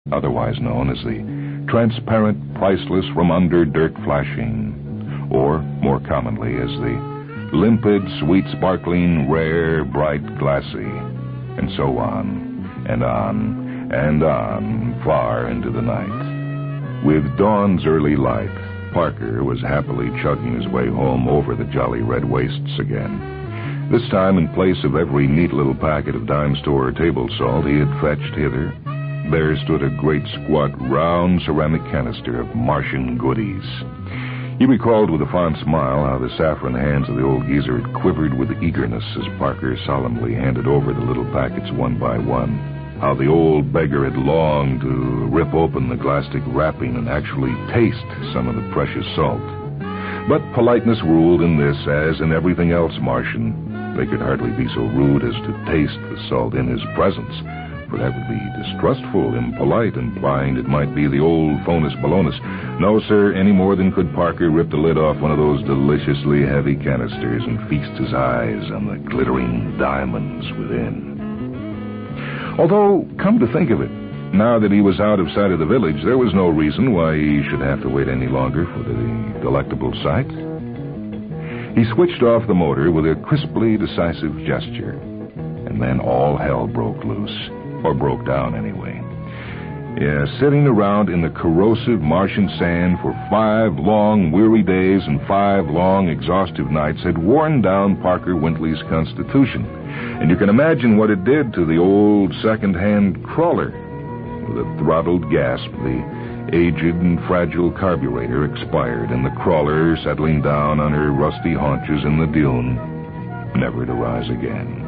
otherwise known as the transparent, priceless from under dirt flashing, or more commonly as the limpid, sweet, sparkling, rare, bright, glassy, and so on, and on, and on, far into the night. With dawn's early light, Parker was happily chugging his way home over the jolly red wastes again. This time, in place of every neat little packet of dime store table salt he had fetched hither, there stood a great squat round ceramic canister of Martian goodies. He recalled with a fond smile how the saffron hands of the old geezer had quivered with eagerness as Parker solemnly handed over the little packets one by one, how the old beggar had longed to rip open the plastic wrapping and actually taste some of the precious salt. But politeness ruled in this as in everything else Martian. They could hardly be so rude as to taste the salt in his presence, for that would be distrustful, impolite, implying it might be the old Phonus Bologna. No, sir, any more than could Parker rip the lid off one of those deliciously heavy canisters and feast his eyes on the glittering diamonds within. Although, come to think of it, now that he was out of sight of the village, there was no reason why he should have to wait any longer for the delectable sight. He switched off the motor with a crisply decisive gesture, and then all hell broke loose. Or broke down, anyway. Yeah, sitting around in the corrosive Martian sand for 5 long, weary days and 5 long, exhaustive nights had worn down Parker Wintley's constitution. And you can imagine what it did to the old second-hand crawler. With a throttled gasp, the aged and fragile carburetor expired, and the crawler, settling down on her rusty haunches in the dune, never to rise again.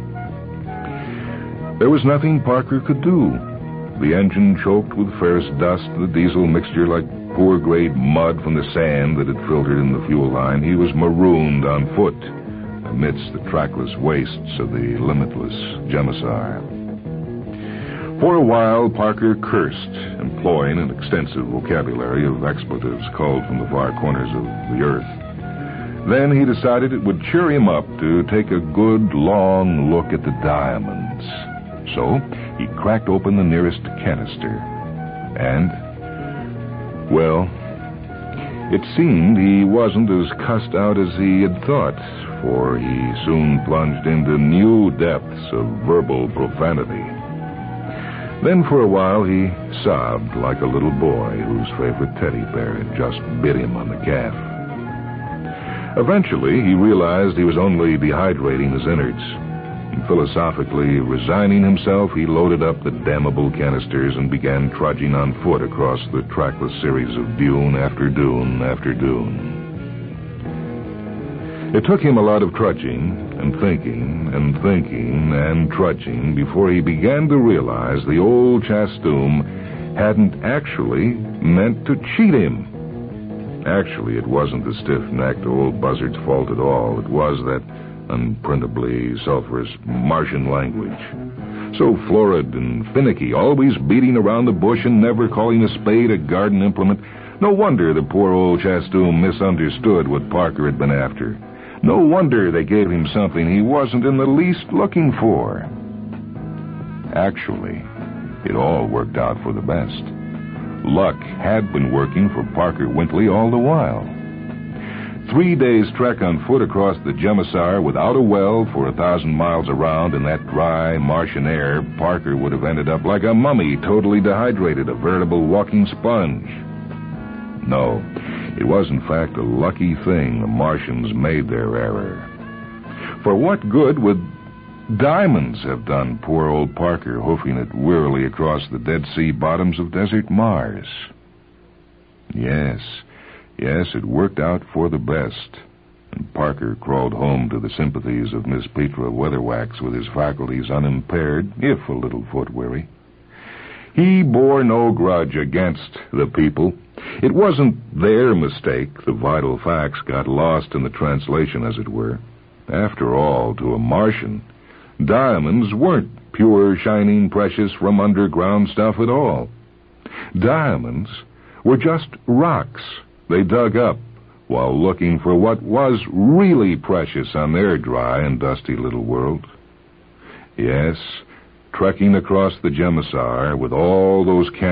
There was nothing Parker could do. The engine choked with ferrous dust, the diesel mixture like poor-grade mud from the sand that had filtered in the fuel line. He was marooned on foot amidst the trackless wastes of the limitless Gemisar. For a while, Parker cursed, employing an extensive vocabulary of expletives culled from the far corners of the earth. Then he decided it would cheer him up to take a good, long look at the diamonds. So he cracked open the nearest canister, and, well, it seemed he wasn't as cussed out as he had thought, for he soon plunged into new depths of verbal profanity. Then for a while he sobbed like a little boy whose favorite teddy bear had just bit him on the calf. Eventually he realized he was only dehydrating his innards. Philosophically resigning himself, he loaded up the damnable canisters and began trudging on foot across the trackless series of dune after dune after dune. It took him a lot of trudging and thinking and thinking and trudging before he began to realize the old Chastoom hadn't actually meant to cheat him. Actually, it wasn't the stiff-necked old buzzard's fault at all. It was that unprintably sulphurous Martian language. So florid and finicky, always beating around the bush and never calling a spade a garden implement. No wonder the poor old Chastoom misunderstood what Parker had been after. No wonder they gave him something he wasn't in the least looking for. Actually, it all worked out for the best. Luck had been working for Parker Wintley all the while. 3 days' trek on foot across the Gemisar without a well for 1,000 miles around in that dry Martian air, Parker would have ended up like a mummy, totally dehydrated, a veritable walking sponge. No, it was in fact a lucky thing the Martians made their error. For what good would diamonds have done poor old Parker hoofing it wearily across the Dead Sea bottoms of desert Mars? Yes, it worked out for the best, and Parker crawled home to the sympathies of Miss Petra Weatherwax with his faculties unimpaired, if a little foot-weary. He bore no grudge against the people. It wasn't their mistake. The vital facts got lost in the translation, as it were. After all, to a Martian, diamonds weren't pure, shining, precious from underground stuff at all. Diamonds were just rocks they dug up while looking for what was really precious on their dry and dusty little world. Yes, trekking across the Gemisar with all those